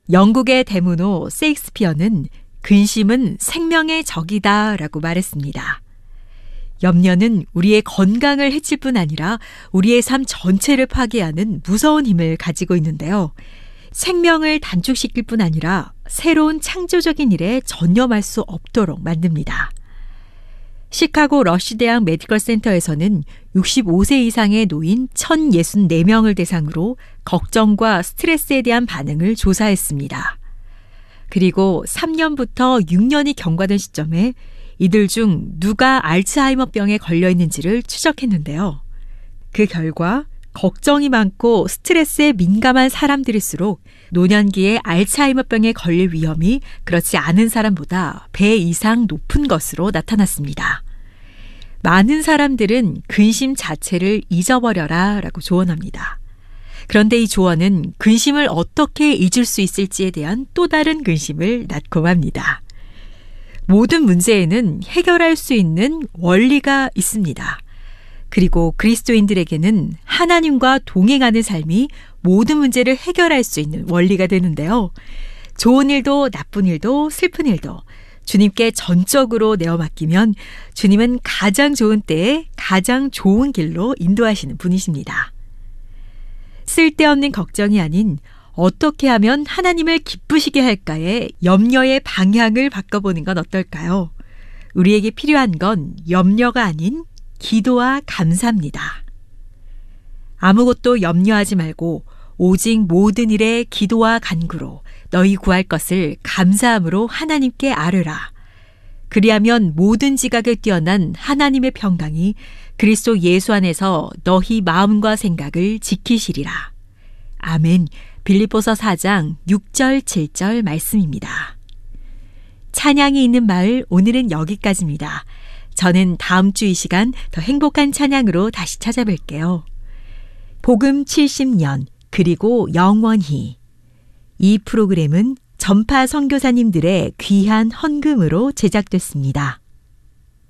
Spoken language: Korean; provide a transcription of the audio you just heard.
영국의 대문호 세익스피어는 근심은 생명의 적이다 라고 말했습니다. 염려는 우리의 건강을 해칠 뿐 아니라 우리의 삶 전체를 파괴하는 무서운 힘을 가지고 있는데요. 생명을 단축시킬 뿐 아니라 새로운 창조적인 일에 전념할 수 없도록 만듭니다. 시카고 러쉬 대학 메디컬 센터에서는 65세 이상의 노인 1,064명을 대상으로 걱정과 스트레스에 대한 반응을 조사했습니다. 그리고 3년부터 6년이 경과된 시점에 이들 중 누가 알츠하이머병에 걸려 있는지를 추적했는데요. 그 결과 걱정이 많고 스트레스에 민감한 사람들일수록 노년기에 알츠하이머병에 걸릴 위험이 그렇지 않은 사람보다 배 이상 높은 것으로 나타났습니다. 많은 사람들은 근심 자체를 잊어버려라 라고 조언합니다. 그런데 이 조언은 근심을 어떻게 잊을 수 있을지에 대한 또 다른 근심을 낳고 맙니다. 모든 문제에는 해결할 수 있는 원리가 있습니다. 그리고 그리스도인들에게는 하나님과 동행하는 삶이 모든 문제를 해결할 수 있는 원리가 되는데요. 좋은 일도 나쁜 일도 슬픈 일도 주님께 전적으로 내어 맡기면 주님은 가장 좋은 때에 가장 좋은 길로 인도하시는 분이십니다. 쓸데없는 걱정이 아닌 어떻게 하면 하나님을 기쁘시게 할까에 염려의 방향을 바꿔보는 건 어떨까요? 우리에게 필요한 건 염려가 아닌 기도와 감사입니다. 아무것도 염려하지 말고 오직 모든 일에 기도와 간구로 너희 구할 것을 감사함으로 하나님께 아뢰라. 그리하면 모든 지각을 뛰어난 하나님의 평강이 그리스도 예수 안에서 너희 마음과 생각을 지키시리라. 아멘. 빌립보서 4장 6절 7절 말씀입니다. 찬양이 있는 마을 오늘은 여기까지입니다. 저는 다음 주 이 시간 더 행복한 찬양으로 다시 찾아뵐게요. 복음 70년 그리고 영원히. 이 프로그램은 전파 선교사님들의 귀한 헌금으로 제작됐습니다.